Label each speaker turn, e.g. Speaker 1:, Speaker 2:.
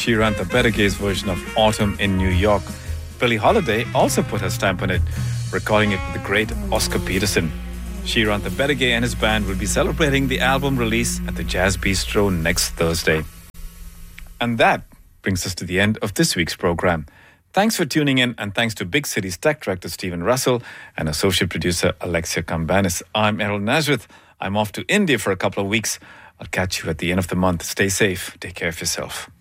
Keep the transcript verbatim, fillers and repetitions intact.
Speaker 1: Shiranta Bedegay's version of Autumn in New York. Billie Holiday also put her stamp on it, recording it with the great Oscar Peterson. Shiranta Bedegay and his band will be celebrating the album release at the Jazz Bistro next Thursday. And that brings us to the end of this week's program. Thanks for tuning in, and thanks to Big City's tech director Stephen Russell and associate producer Alexia Cambanis. I'm Errol Nazareth. I'm off to India for a couple of weeks. I'll catch you at the end of the month. Stay safe. Take care of yourself.